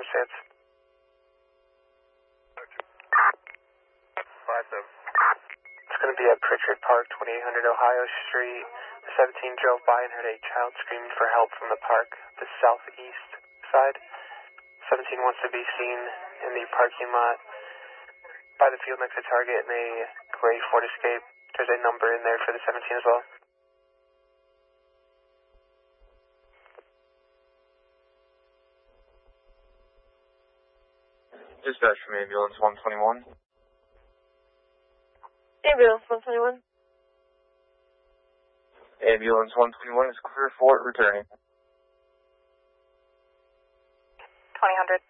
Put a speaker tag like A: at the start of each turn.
A: circumstance.
B: 5-7.
A: It's going to be at Pritchard Park, 2800 Ohio Street. The 17 drove by and heard a child screaming for help from the park, the southeast side. 17 wants to be seen in the parking lot by the field next to Target in a gray Ford Escape. There's a number in there for the 17 as well.
C: Dispatch from Ambulance 121.
D: Ambulance 121.
C: Ambulance 121 is clear for returning.
D: 2000.